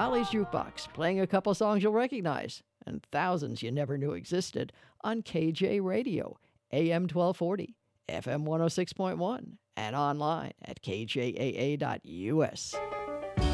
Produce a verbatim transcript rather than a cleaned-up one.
Holly's Jukebox, playing a couple songs you'll recognize and thousands you never knew existed on K J Radio, A M twelve forty, F M one oh six point one, and online at K J A A dot U S.